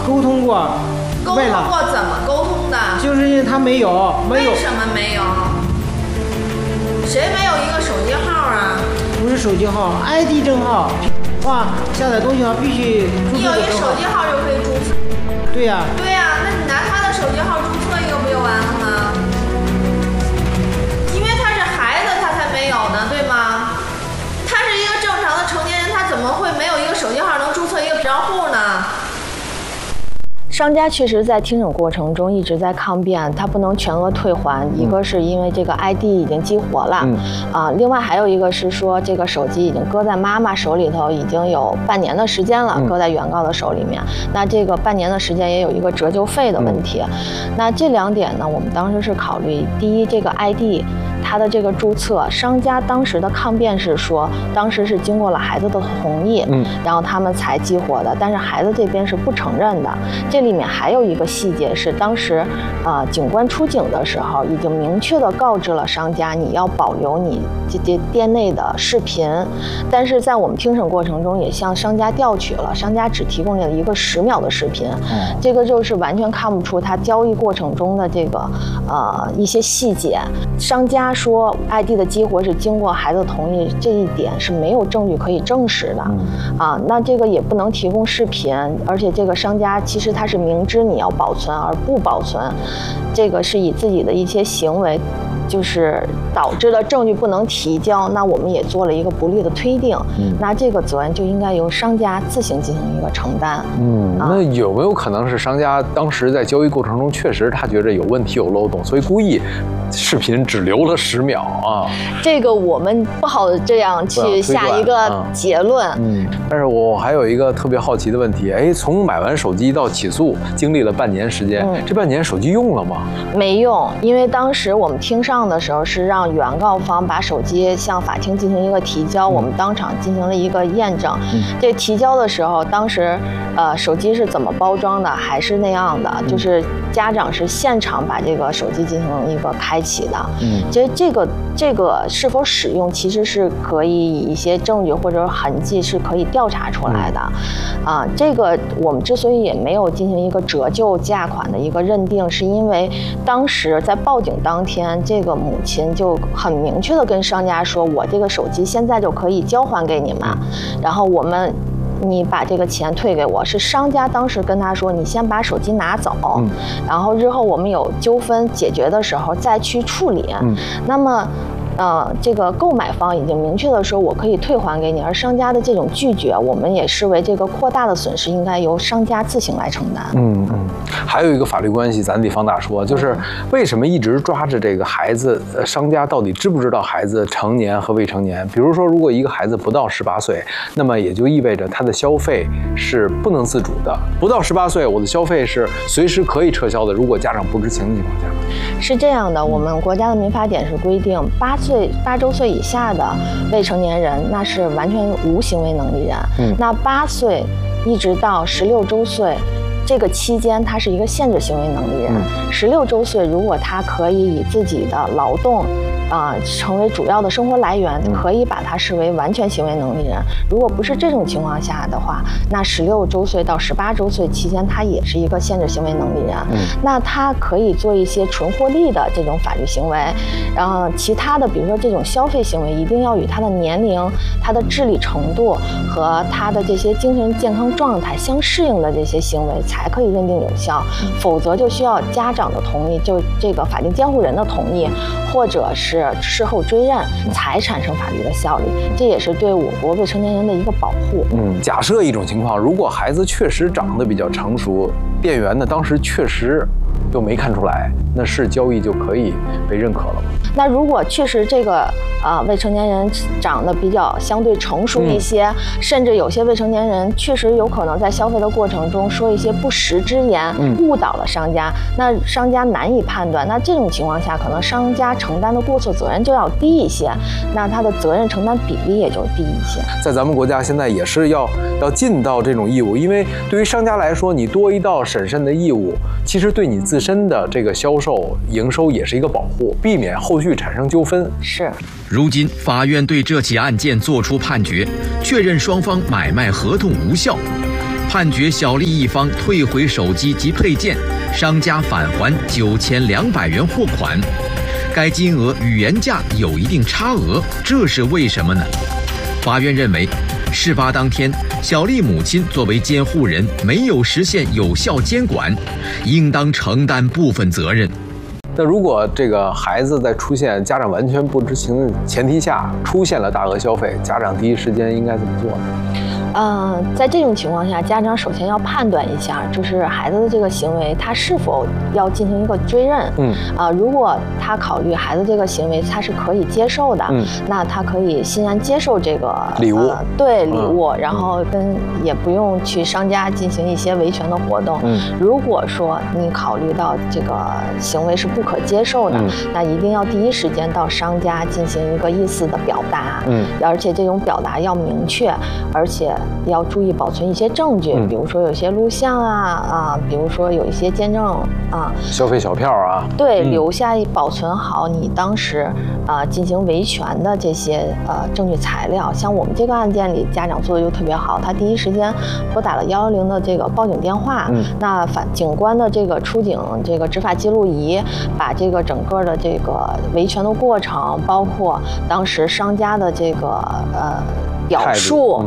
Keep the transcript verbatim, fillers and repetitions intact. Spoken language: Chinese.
沟通过。 沟通过怎么沟通的？ 就是因为他没有，没有。 为什么没有？谁没有一个手机号啊？ 不是手机号 ，I D 证号。哇，下载东西号必须注册。 你有一个手机号就可以注册。 对呀、啊。 对呀、啊，那你拿他的手机号注册一个不就完了吗？因为他是孩子，他才没有呢，对吗？他是一个正常的成年人，他怎么会没有一个手机号能注册一个账户呢？ 商家确实在听审过程中一直在抗辩，他不能全额退还。嗯、一个是因为这个 I D 已经激活了，嗯、啊，另外还有一个是说这个手机已经搁在妈妈手里头已经有半年的时间了，嗯、搁在原告的手里面。那这个半年的时间也有一个折旧费的问题。嗯、那这两点呢，我们当时是考虑，第一，这个 I D 它的这个注册，商家当时的抗辩是说，当时是经过了孩子的同意，嗯，然后他们才激活的，但是孩子这边是不承认的。这里面还有一个细节是，当时，呃，警官出警的时候，已经明确的告知了商家，你要保留你这这店内的视频，但是在我们听审过程中，也向商家调取了，商家只提供了一个十秒的视频，嗯、这个就是完全看不出他交易过程中的这个呃一些细节。商家说 I D 的激活是经过孩子同意，这一点是没有证据可以证实的，嗯、啊，那这个也不能提供视频，而且这个商家其实他是明知你要保存而不保存，这个是以自己的一些行为就是导致了证据不能提交，那我们也做了一个不利的推定，嗯、那这个责任就应该由商家自行进行一个承担。 嗯，啊、那有没有可能是商家当时在交易过程中确实他觉得有问题有漏洞，所以故意视频只留了十秒啊？ 这个我们不好这样去下一个结论。 嗯，嗯但是我还有一个特别好奇的问题，哎，从买完手机到起诉经历了半年时间，嗯、这半年手机用了吗？ 没用，因为当时我们听上的时候是让原告方把手机向法庭进行一个提交，嗯、我们当场进行了一个验证。嗯、这提交的时候，当时呃手机是怎么包装的，还是那样的，嗯、就是家长是现场把这个手机进行一个开启的。嗯，其实这个这个是否使用，其实是可以以一些证据或者痕迹是可以调查出来的。嗯、啊，这个我们之所以也没有进行一个折旧价款的一个认定，是因为当时在报警当天，这个母亲就很明确的跟商家说，我这个手机现在就可以交还给你们，然后我们你把这个钱退给我，是商家当时跟他说，你先把手机拿走，嗯、然后日后我们有纠纷解决的时候再去处理。嗯、那么呃，这个购买方已经明确的说我可以退还给你，而商家的这种拒绝，我们也视为这个扩大的损失应该由商家自行来承担。 嗯嗯，还有一个法律关系，咱得放大说，就是为什么一直抓着这个孩子，商家到底知不知道孩子成年和未成年？比如说，如果一个孩子不到十八岁，那么也就意味着他的消费是不能自主的。不到十八岁，我的消费是随时可以撤销的，如果家长不知情的情况下。 是这样的，我们国家的民法典是规定，八岁八周岁以下的未成年人，那是完全无行为能力人。嗯，那八岁一直到十六周岁，这个期间他是一个限制行为能力人。十六周岁，如果他可以以自己的劳动啊、呃、成为主要的生活来源，可以把它视为完全行为能力人。如果不是这种情况下的话，那十六周岁到十八周岁期间，他也是一个限制行为能力人。嗯，那他可以做一些纯获利的这种法律行为，然后其他的，比如说这种消费行为，一定要与他的年龄、他的智力程度和他的这些精神健康状态相适应的这些行为，才可以认定有效。否则就需要家长的同意，就这个法定监护人的同意，或者是事后追认，才产生法律的效力。这也是对我国未成年人的一个保护。 嗯，假设一种情况，如果孩子确实长得比较成熟，店员呢当时确实又没看出来，那是交易就可以被认可了吗？ 那如果确实这个啊、呃、未成年人长得比较相对成熟一些，嗯、甚至有些未成年人确实有可能在消费的过程中说一些不实之言，嗯、误导了商家，那商家难以判断，那这种情况下，可能商家承担的过错责任就要低一些，那他的责任承担比例也就低一些。 在咱们国家现在也是要要尽到这种义务，因为对于商家来说，你多一道审慎的义务，其实对你自身的这个销售营收也是一个保护，避免后续产生纠纷。 是。 如今法院对这起案件作出判决，确认双方买卖合同无效。 判决小丽一方退回手机及配件，商家返还九千两百元货款。该金额与原价有一定差额，这是为什么呢？法院认为，事发当天，小丽母亲作为监护人，没有实现有效监管，应当承担部分责任。 那如果这个孩子在出现家长完全不知情的前提下出现了大额消费，家长第一时间应该怎么做呢？ 嗯，在这种情况下，家长首先要判断一下，就是孩子的这个行为，他是否要进行一个追认。嗯，啊，如果他考虑孩子这个行为他是可以接受的，嗯，那他可以欣然接受这个礼物， 呃、对礼物，嗯、然后跟也不用去商家进行一些维权的活动。嗯，如果说你考虑到这个行为是不可接受的，嗯、那一定要第一时间到商家进行一个意思的表达。嗯，而且这种表达要明确，而且要注意保存一些证据，嗯、比如说有些录像啊啊，比如说有一些见证啊， 消费小票啊， 对，嗯、留下保存好你当时啊进行维权的这些呃证据材料。像我们这个案件里，家长做的就特别好，他第一时间拨打了幺幺零的这个报警电话，嗯、那反警官的这个出警这个执法记录仪，把这个整个的这个维权的过程，包括当时商家的这个呃表述。